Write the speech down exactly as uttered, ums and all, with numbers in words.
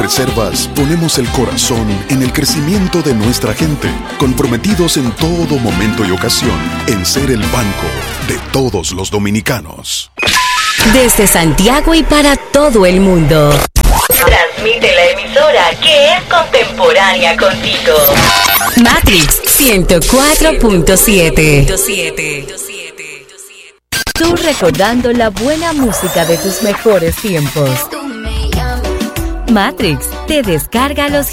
Banreservas ponemos el corazón en el crecimiento de nuestra gente, comprometidos en todo momento y ocasión en ser el banco de todos los dominicanos. Desde Santiago y para todo el mundo. Transmite la emisora que es contemporánea contigo. Matrix ciento cuatro punto siete. Tú recordando la buena música de tus mejores tiempos. Matrix te descarga los